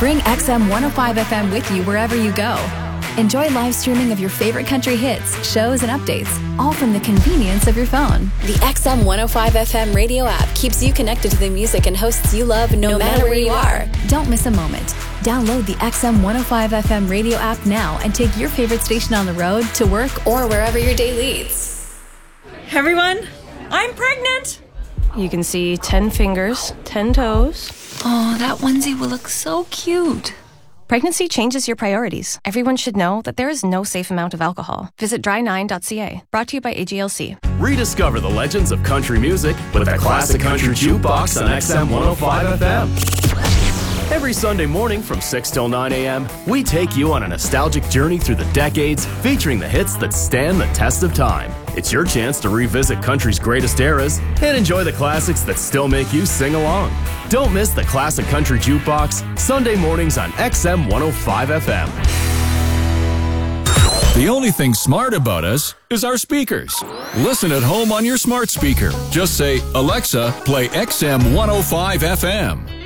Bring XM 105 FM with you wherever you go. Enjoy live streaming of your favorite country hits, shows, and updates, all from the convenience of your phone. The XM 105 FM radio app keeps you connected to the music and hosts you love no matter where you are. Don't miss a moment. Download the XM 105 FM radio app now and take your favorite station on the road, to work, or wherever your day leads. Everyone, I'm pregnant! You can see 10 fingers, 10 toes. Oh, that onesie will look so cute. Pregnancy changes your priorities. Everyone should know that there is no safe amount of alcohol. Visit dry9.ca. Brought to you by AGLC. Rediscover the legends of country music with the Classic Country Jukebox on XM 105 FM. Every Sunday morning from 6 till 9 a.m., we take you on a nostalgic journey through the decades, featuring the hits that stand the test of time. It's your chance to revisit country's greatest eras and enjoy the classics that still make you sing along. Don't miss the Classic Country Jukebox, Sunday mornings on XM 105 FM. The only thing smart about us is our speakers. Listen at home on your smart speaker. Just say, Alexa, play XM 105 FM.